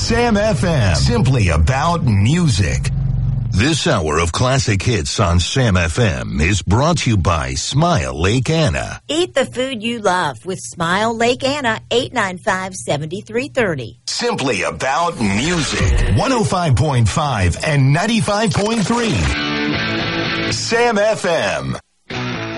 Sam FM. Simply about music. This hour of classic hits on Sam FM is brought to you by Smile Lake Anna. Eat the food you love with Smile Lake Anna, 895-7330. Simply about music. 105.5 and 95.3. Sam FM.